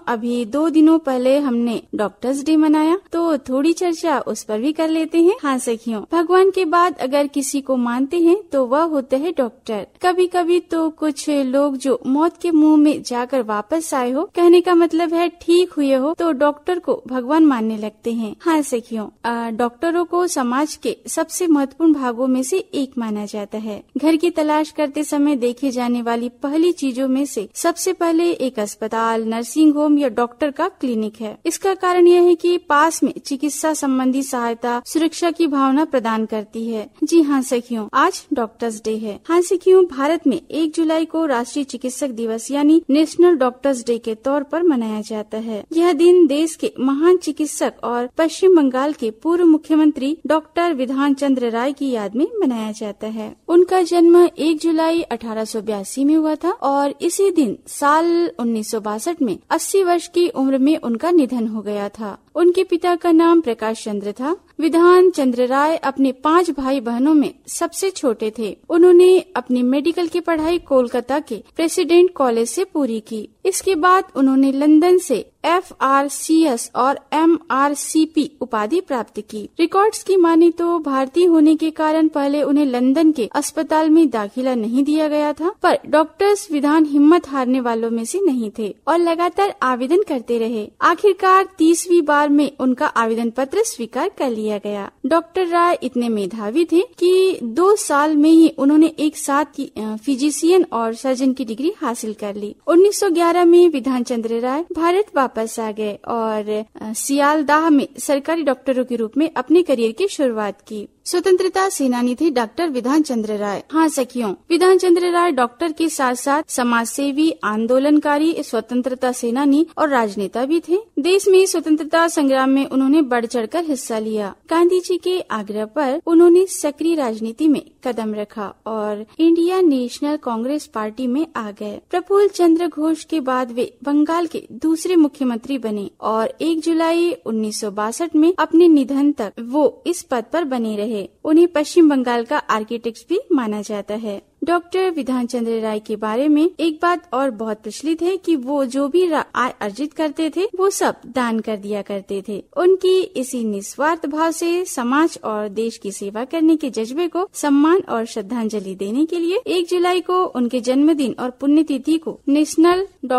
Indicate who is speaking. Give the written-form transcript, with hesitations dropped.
Speaker 1: अभी 2 दिनों पहले हमने डॉक्टर्स डे मनाया, तो थोड़ी चर्चा उस पर भी कर लेते हैं। हाँ सखियों, भगवान के बाद अगर किसी को मानते हैं तो वह होता है डॉक्टर। कभी कभी तो कुछ लोग जो मौत के मुंह में जाकर वापस आए हो, कहने का मतलब है ठीक हुए हो, तो डॉक्टर को भगवान मानने लगते हैं। हाँ सखियों, डॉक्टरों को समाज के सबसे महत्वपूर्ण भागों में से एक माना जाता है। घर की तलाश करते समय देखे जाने वाली पहली चीजों में से सबसे पहले एक अस्पताल, नर्सिंग होम या डॉक्टर का क्लिनिक है। इसका कारण यह है कि पास में चिकित्सा संबंधी सहायता सुरक्षा की भावना प्रदान करती है। जी हाँ सखियों, आज डॉक्टर्स डे है। हाँ सखियों, भारत में 1 जुलाई को राष्ट्रीय चिकित्सक दिवस यानी नेशनल डॉक्टर्स डे के तौर पर मनाया जाता है। यह दिन देश के महान चिकित्सक और पश्चिम बंगाल के पूर्व मुख्यमंत्री डॉक्टर विधान चंद्र राय की याद में मनाया जाता है। उनका जन्म 1 जुलाई 1882 में हुआ था और इसी दिन साल 1962 में 80 वर्ष की उम्र में उनका निधन हो गया था। उनके पिता का नाम प्रकाश चंद्र था। विधान चंद्र राय अपने 5 भाई बहनों में सबसे छोटे थे। उन्होंने अपनी मेडिकल की पढ़ाई कोलकाता के प्रेसिडेंट कॉलेज से पूरी की। इसके बाद उन्होंने लंदन से FRCS और MRCP उपाधि प्राप्त की। रिकॉर्ड्स की माने तो भारतीय होने के कारण पहले उन्हें लंदन के अस्पताल में दाखिला नहीं दिया गया था, पर डॉक्टर्स विधान हिम्मत हारने वालों में से नहीं थे और लगातार आवेदन करते रहे। आखिरकार 30वीं बार में उनका आवेदन पत्र स्वीकार कर लिया गया। डॉक्टर राय इतने मेधावी थे कि 2 साल में ही उन्होंने एक साथ फिजिशियन और सर्जन की डिग्री हासिल कर ली। 1911 में विधान चंद्र राय भारत वापस आ गए और सियालदाह में सरकारी डॉक्टरों के रूप में अपने करियर की शुरुआत की। स्वतंत्रता सेनानी थे डॉक्टर विधान चंद्र राय। हाँ सखियों, विधान चंद्र राय डॉक्टर के साथ साथ समाज सेवी, आंदोलनकारी, स्वतंत्रता सेनानी और राजनेता भी थे। देश में स्वतंत्रता संग्राम में उन्होंने बढ़ चढ़कर हिस्सा लिया। गांधी जी के आग्रह पर उन्होंने सक्रिय राजनीति में कदम रखा और इंडिया नेशनल कांग्रेस पार्टी में आ गए। प्रफुल्ल चंद्र घोष के बाद वे बंगाल के दूसरे मुख्यमंत्री बने और 1 जुलाई 1962 में अपने निधन तक वो इस पद पर बने रहे। उन्हें पश्चिम बंगाल का आर्किटेक्ट भी माना जाता है। डॉक्टर विधान चंद्र राय के बारे में एक बात और बहुत प्रचलित है कि वो जो भी आय अर्जित करते थे वो सब दान कर दिया करते थे। उनकी इसी निस्वार्थ भाव से समाज और देश की सेवा करने के जज्बे को सम्मान और श्रद्धांजलि देने के लिए 1 जुलाई को उनके जन्मदिन और पुण्यतिथि को नेशनल